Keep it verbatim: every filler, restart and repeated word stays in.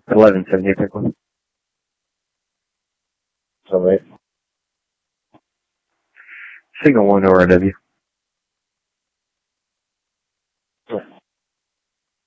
eleven seventy, pick one. So, right. Signal one O R W.